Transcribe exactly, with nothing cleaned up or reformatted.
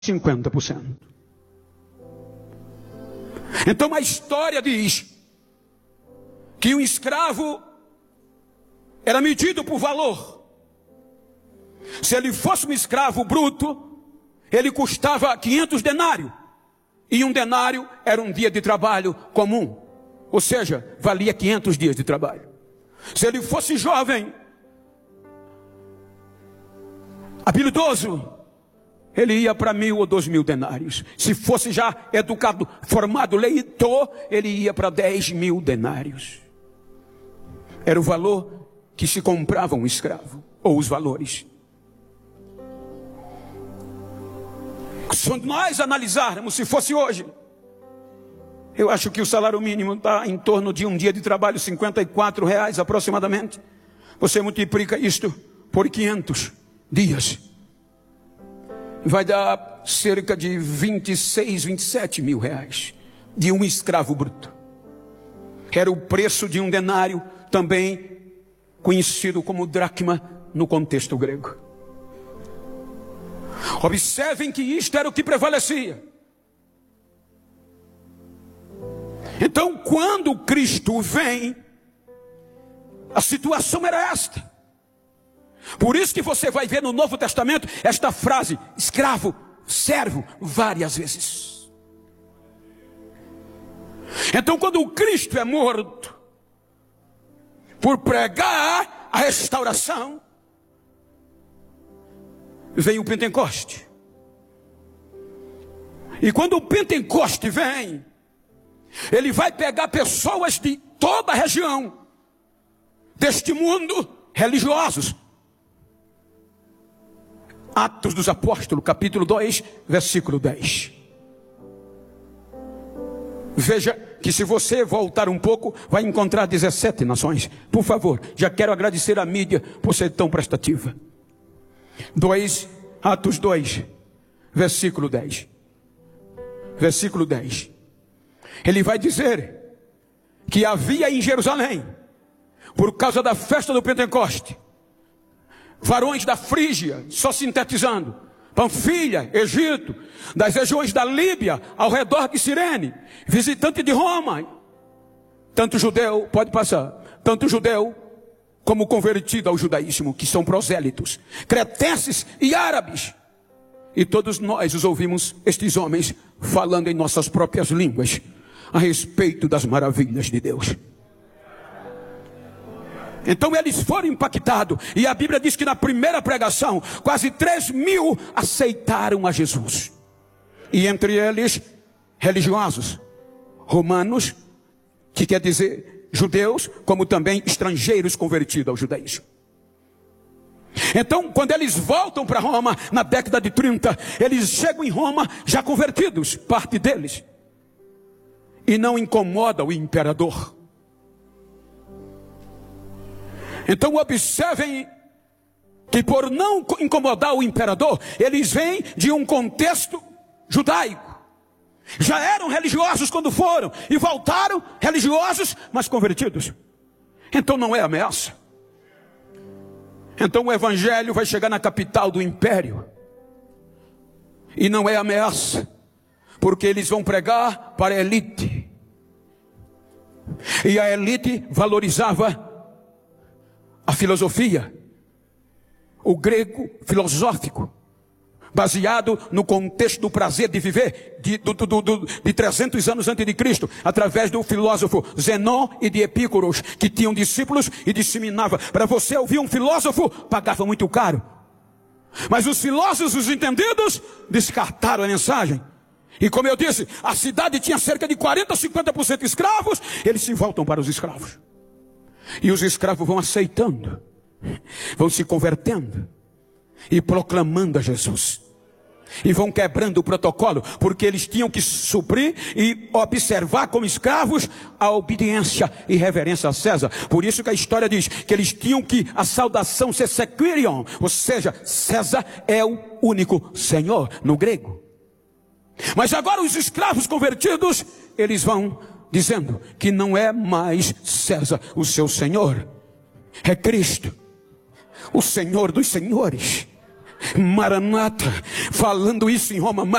cinquenta por cento. Então a história diz que um escravo era medido por valor. Se ele fosse um escravo bruto, ele custava quinhentos denários. E um denário era um dia de trabalho comum. Ou seja, valia quinhentos dias de trabalho. Se ele fosse jovem, habilidoso, ele ia para mil ou dois mil denários. Se fosse já educado, formado, leitor, ele ia para dez mil denários. Era o valor que se comprava um escravo, ou os valores. Se nós analisarmos, se fosse hoje, eu acho que o salário mínimo está em torno de um dia de trabalho, cinquenta e quatro reais aproximadamente. Você multiplica isto por quinhentos dias, vai dar cerca de vinte e seis, vinte e sete mil reais de um escravo bruto. Era o preço de um denário, também conhecido como dracma no contexto grego. Observem que isto era o que prevalecia. Então, quando Cristo vem, a situação era esta. Por isso que você vai ver no Novo Testamento esta frase, escravo, servo, várias vezes. Então, quando o Cristo é morto, por pregar a restauração, vem o Pentecoste. E quando o Pentecoste vem, ele vai pegar pessoas de toda a região, deste mundo, religiosos. Atos dos Apóstolos, capítulo dois, versículo dez. Veja que se você voltar um pouco, vai encontrar dezessete nações. Por favor, já quero agradecer à mídia por ser tão prestativa. dois, Atos dois, versículo dez. Versículo dez. Ele vai dizer que havia em Jerusalém, por causa da festa do Pentecoste, varões da Frígia, só sintetizando, Panfilha, Egito, das regiões da Líbia, ao redor de Cirene, visitante de Roma, tanto judeu, pode passar, tanto judeu como convertido ao judaísmo, que são prosélitos, cretenses e árabes. E todos nós os ouvimos, estes homens, falando em nossas próprias línguas, a respeito das maravilhas de Deus. Então eles foram impactados, e a Bíblia diz que na primeira pregação, quase três mil aceitaram a Jesus. E entre eles, religiosos, romanos, que quer dizer judeus, como também estrangeiros convertidos ao judaísmo. Então, quando eles voltam para Roma, na década de trinta, eles chegam em Roma já convertidos, parte deles. E não incomoda o imperador. Então observem que por não incomodar o imperador, eles vêm de um contexto judaico. Já eram religiosos quando foram, e voltaram religiosos, mas convertidos. Então não é ameaça. Então o evangelho vai chegar na capital do império, e não é ameaça, porque eles vão pregar para a elite. E a elite valorizava a filosofia, o grego filosófico, baseado no contexto do prazer de viver de, do, do, do, de trezentos anos antes de Cristo, através do filósofo Zenon e de Epícuros, que tinham discípulos e disseminava. Para você ouvir um filósofo, pagava muito caro. Mas os filósofos, os entendidos, descartaram a mensagem. E como eu disse, a cidade tinha cerca de quarenta a cinquenta por cento escravos, eles se voltam para os escravos. E os escravos vão aceitando, vão se convertendo e proclamando a Jesus. E vão quebrando o protocolo, porque eles tinham que suprir e observar como escravos a obediência e reverência a César. Por isso que a história diz que eles tinham que a saudação ser sequirion, ou seja, César é o único Senhor no grego. Mas agora os escravos convertidos, eles vão dizendo que não é mais César o seu Senhor, é Cristo, o Senhor dos senhores, Maranata, falando isso em Roma.